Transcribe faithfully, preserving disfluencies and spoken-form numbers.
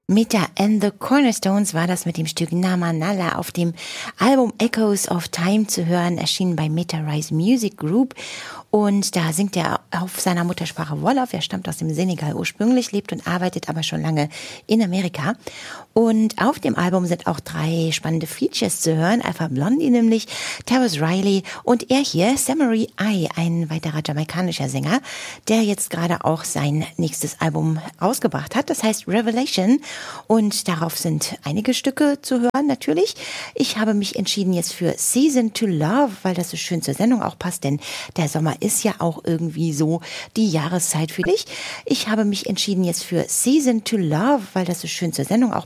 Meta and the Cornerstones war das mit dem Stück Nama Nala auf dem Album Echoes of Time zu hören, erschienen bei Meta Rise Music Group. Und da singt er auf seiner Muttersprache Wolof. Er stammt aus dem Senegal ursprünglich, lebt und arbeitet aber schon lange in Amerika. Und auf dem Album sind auch drei spannende Features zu hören. Alpha Blondy nämlich, Terrace Riley und er hier, Samurai Eye, ein weiterer jamaikanischer Sänger, der jetzt gerade auch sein nächstes Album rausgebracht hat. Das heißt Revelation. Und darauf sind einige Stücke zu hören natürlich. Ich habe mich entschieden jetzt für Season to Love, weil das so schön zur Sendung auch passt, denn der Sommer ist ja auch irgendwie so die Jahreszeit für dich. Ich habe mich entschieden jetzt für Season to Love, weil das so schön zur Sendung auch